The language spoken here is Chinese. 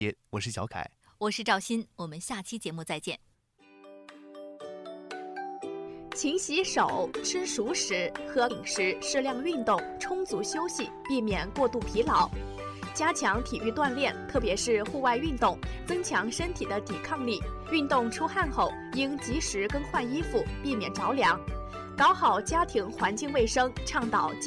我是小凯， 我是赵鑫，我们下期节目再见。 勤洗手，吃熟食，喝饮食，适量运动，充足休息，避免过度疲劳。加强体育锻炼，特别是户外运动，增强身体的抵抗力。运动出汗后，应及时更换衣服，避免着凉。搞好家庭环境卫生，倡导